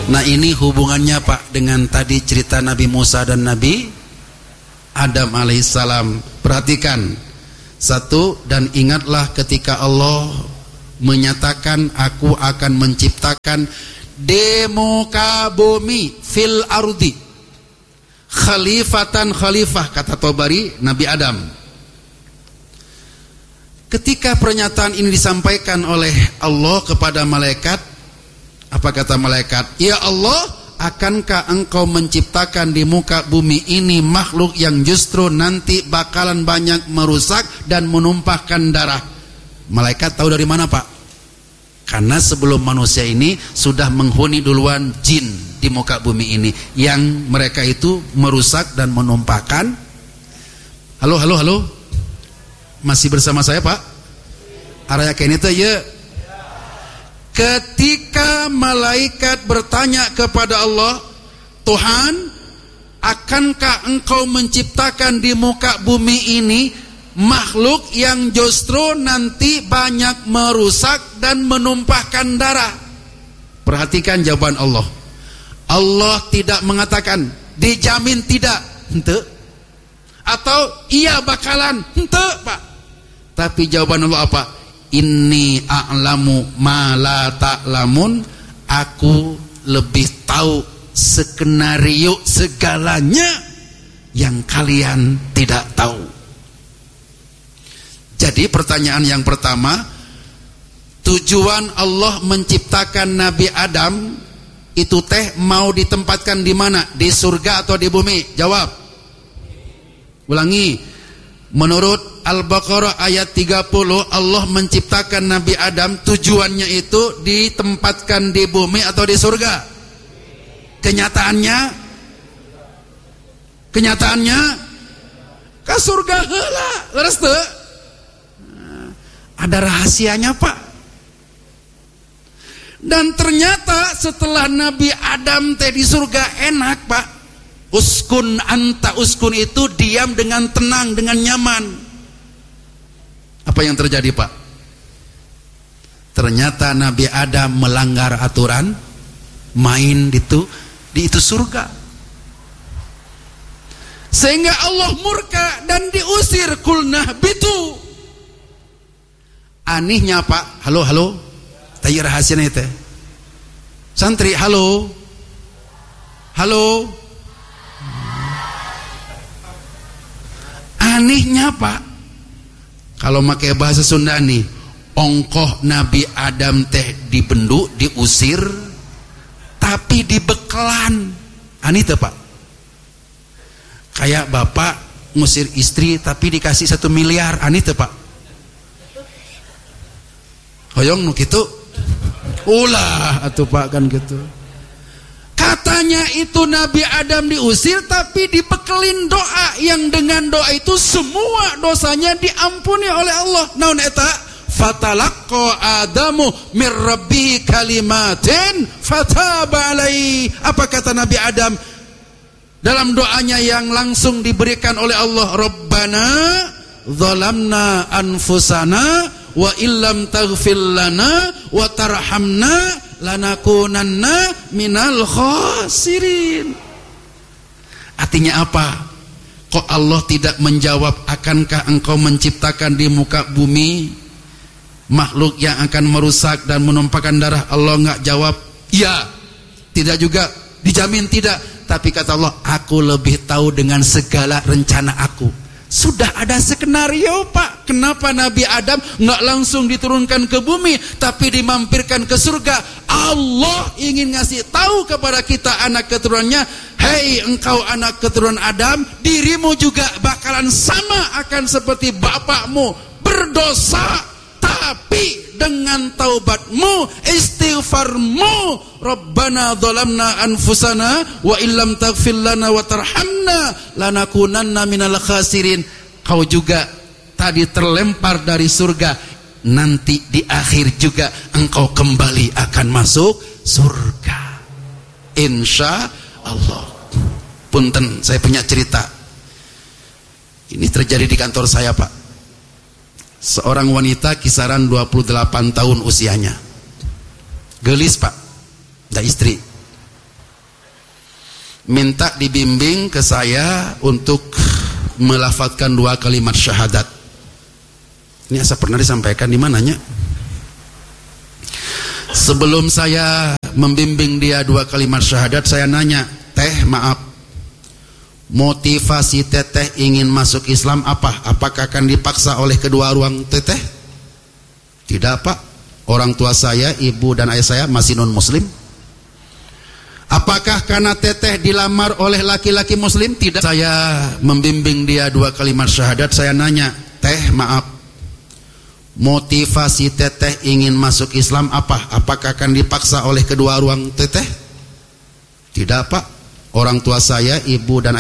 Nah ini hubungannya Pak dengan tadi cerita Nabi Musa dan Nabi Adam alaihissalam. Perhatikan. Satu, dan ingatlah ketika Allah menyatakan aku akan menciptakan di muka bumi fil ardi khalifatan khalifah, kata Tobari, Nabi Adam. Ketika pernyataan ini disampaikan oleh Allah kepada malaikat, apa kata malaikat? Ya Allah, akankah engkau menciptakan di muka bumi ini makhluk yang justru nanti bakalan banyak merusak dan menumpahkan darah? Malaikat tahu dari mana Pak? Karena sebelum manusia ini sudah menghuni duluan jin di muka bumi ini, yang mereka itu merusak dan menumpahkan. Halo, masih bersama saya Pak? Araya kene teh ya. Ketika malaikat bertanya kepada Allah, Tuhan, akankah engkau menciptakan di muka bumi ini makhluk yang justru nanti banyak merusak dan menumpahkan darah? Perhatikan jawaban Allah. Allah tidak mengatakan dijamin tidak, henteu, atau iya bakalan, henteu Pak. Tapi jawaban Allah apa? Inni a'lamu ma la ta'lamun. Aku lebih tahu skenario segalanya yang kalian tidak tahu. Jadi pertanyaan yang pertama, tujuan Allah menciptakan Nabi Adam itu teh mau ditempatkan di mana? Di surga atau di bumi? Jawab. Ulangi. Menurut Al-Baqarah ayat 30, Allah menciptakan Nabi Adam tujuannya itu ditempatkan di bumi atau di surga? Kenyataannya ke surga heula. Leres teu? Ada rahasianya Pak. Dan ternyata setelah Nabi Adam teh di surga enak Pak. Uskun anta uskun itu diam dengan tenang, dengan nyaman. Apa yang terjadi Pak? Ternyata Nabi Adam melanggar aturan main di itu surga. Sehingga Allah murka dan diusir, kulnah bitu. Anehnya Pak, halo, tanya rahasianya itu. Santri, halo. Anehnya Pak, kalau pakai bahasa Sunda nih, ongkoh Nabi Adam teh dibendu, diusir, tapi dibekelan. Aneh tuh Pak. Kayak bapak ngusir istri tapi dikasih 1 miliar, aneh tuh Pak. Hoyong nu kitu. Ulah atuh Pak kan gitu. Katanya itu Nabi Adam diusir tapi dibekelin doa, yang dengan doa itu semua dosanya diampuni oleh Allah. Naon eta? Fatalaqqa Adamu mir rabbi kalimatin fataba alaihi. Apa kata Nabi Adam dalam doanya yang langsung diberikan oleh Allah? Rabbana zalamna anfusana wa illam taghfir lana wa tarhamna lanakunanna minal khasirin. Artinya apa? Kok Allah tidak menjawab akankah engkau menciptakan di muka bumi makhluk yang akan merusak dan menumpahkan darah? Allah enggak jawab ya, tidak juga dijamin tidak. Tapi kata Allah, aku lebih tahu dengan segala rencana aku. Sudah ada skenario Pak. Kenapa Nabi Adam nggak langsung diturunkan ke bumi tapi dimampirkan ke surga? Allah ingin ngasih tahu kepada kita anak keturunannya, hei engkau anak keturunan Adam, dirimu juga bakalan sama akan seperti bapakmu, berdosa. Tapi dengan taubatmu, istighfarmu, Rabbana dhalamna anfusana wa illam taghfir lana wa tarhamna lanakunanna minal khasirin. Kau juga tadi terlempar dari surga, nanti di akhir juga engkau kembali akan masuk surga, insya Allah. Punten, saya punya cerita. Ini terjadi di kantor saya Pak. Seorang wanita kisaran 28 tahun usianya, gelis Pak, ada istri. minta dibimbing ke saya untuk melafadzkan 2 kalimat syahadat. Ini asa pernah disampaikan di mananya? Sebelum saya membimbing dia 2 kalimat syahadat, saya nanya, teh maaf, motivasi teteh ingin masuk Islam apa? Apakah akan dipaksa oleh kedua orang teteh? Tidak pak, orang tua saya, ibu dan ayah saya masih non muslim. Apakah karena teteh dilamar oleh laki-laki muslim? Tidak. Saya membimbing dia 2 kalimat syahadat, saya nanya, teh maaf, motivasi teteh ingin masuk Islam apa? Apakah akan dipaksa oleh kedua orang teteh? Tidak pak, orang tua saya, ibu dan